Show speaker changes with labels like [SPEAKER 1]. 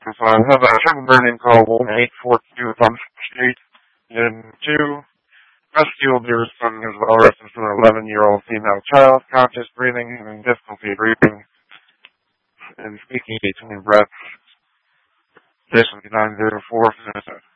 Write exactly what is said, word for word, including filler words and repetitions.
[SPEAKER 1] I have a truck burning call one eight four two Thompson Street in two. Rescue will be responding as well. Reference to an eleven-year-old female child, conscious breathing and difficulty breathing and speaking between breaths. Station nine zero four.